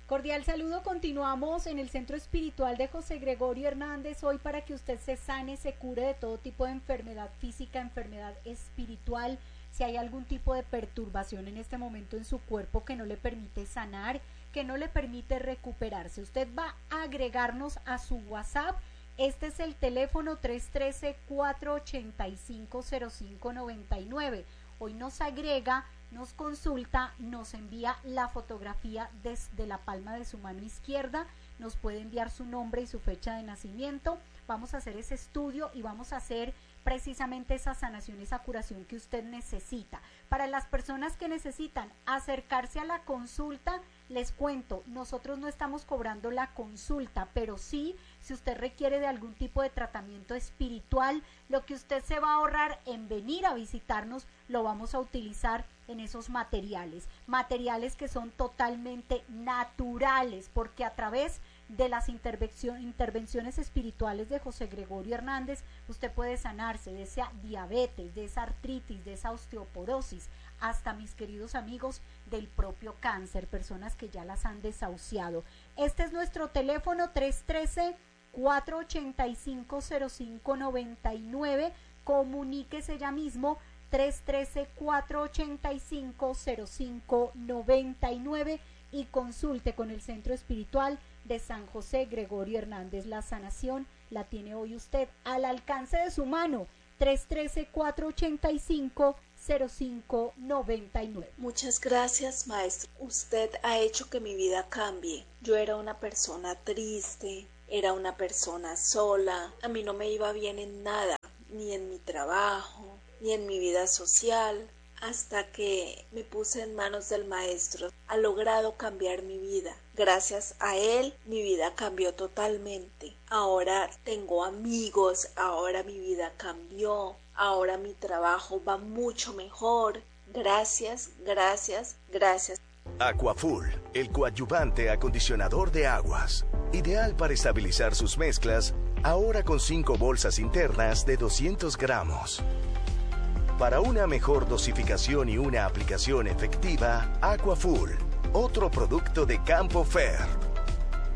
Cordial saludo, continuamos en el Centro Espiritual de José Gregorio Hernández hoy para que usted se sane, se cure de todo tipo de enfermedad física, enfermedad espiritual. Si hay algún tipo de perturbación en este momento en su cuerpo que no le permite sanar, que no le permite recuperarse, usted va a agregarnos a su WhatsApp. Este es el teléfono 313-485-0599. Hoy nos agrega, nos consulta, nos envía la fotografía desde la palma de su mano izquierda, nos puede enviar su nombre y su fecha de nacimiento. Vamos a hacer ese estudio y vamos a hacer precisamente esa sanación, esa curación que usted necesita. Para las personas que necesitan acercarse a la consulta, les cuento, nosotros no estamos cobrando la consulta, pero sí, si usted requiere de algún tipo de tratamiento espiritual, lo que usted se va a ahorrar en venir a visitarnos, lo vamos a utilizar en esos materiales que son totalmente naturales, porque a través de las intervenciones espirituales de José Gregorio Hernández, usted puede sanarse de esa diabetes, de esa artritis, de esa osteoporosis, hasta, mis queridos amigos, del propio cáncer, personas que ya las han desahuciado. Este es nuestro teléfono 313-485-0599, comuníquese ya mismo 313-485-0599 y consulte con el Centro Espiritual de San José Gregorio Hernández. La sanación la tiene hoy usted al alcance de su mano. 313-485-0599. Muchas gracias, maestro. Usted ha hecho que mi vida cambie. Yo era una persona triste, era una persona sola, a mí no me iba bien en nada, ni en mi trabajo, ni en mi vida social. Hasta que me puse en manos del maestro, ha logrado cambiar mi vida. Gracias a él, mi vida cambió totalmente. Ahora tengo amigos, ahora mi vida cambió, ahora mi trabajo va mucho mejor. Gracias, gracias, gracias. Aquafull, el coadyuvante acondicionador de aguas. Ideal para estabilizar sus mezclas, ahora con 5 bolsas internas de 200 gramos. Para una mejor dosificación y una aplicación efectiva, Aquafull, otro producto de Campo Fer.